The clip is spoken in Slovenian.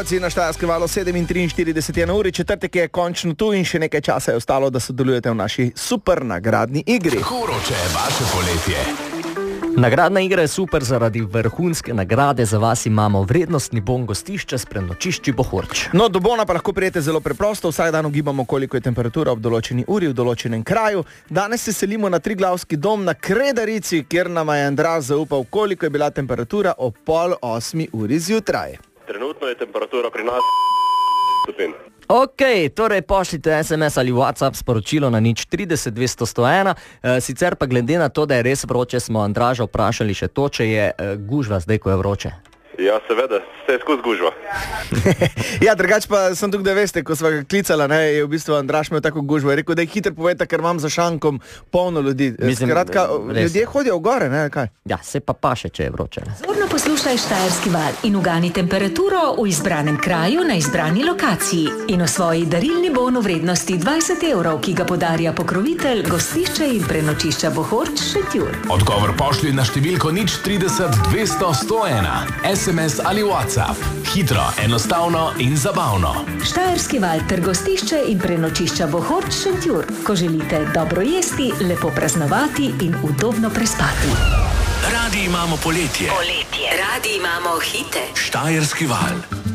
Na Štajerskem valu 7:43 na uri, četrtek je končno tu in še nekaj časa je ostalo, da sodelujete v naši super nagradni igri. Kako vroče je vaše poletje? Nagradna igra je super zaradi vrhunske nagrade. Za vas imamo vrednostni bon gostišča s prenočišči Bohorč. No, do bona pa lahko prijete zelo preprosto. Vsak dan ugibamo, koliko je temperatura ob določeni uri v določenem kraju. Danes se selimo na Triglavski dom na Kredarici, kjer nam je Andraž zaupal, koliko je bila temperatura ob 7:30 zjutraj. Trenutno je temperatura pri nas stopinj. Ok, torej pošljite SMS ali WhatsApp sporočilo na 030 200 101. Sicer pa glede na to, da je res vroče, smo Andraža vprašali še to, če je gužva zdaj, ko je vroče. Ja, seveda, ste skozi gužva. Ja, drugače pa sem tukaj, da veste, ko sva ga klicala, ne, je v bistvu Andraž imel tako gužvo. Je rekel, da je hitro povejte, ker imam za šankom polno ljudi. Skratka, ljudje hodijo v gore, ne, kaj? Ja, se pa paše, če je vroče. Zorno poslušaj Štajerski val in ugani temperaturo v izbranem kraju na izbrani lokaciji in osvoji darilni bon v vrednosti 20 €, ki ga podarja pokrovitelj gostišča in prenočišča Bohorč Šentjur. Odgovor pošlji na številko 030 200 101. SMS ali WhatsApp. Hitro, enostavno in zabavno. Štajerski val ter gostišče in prenočišča Bohorč Šentjur. Ko želite dobro jesti, lepo praznovati in udobno prespati. Radi imamo poletje. Radi imamo hite. Štajerski val.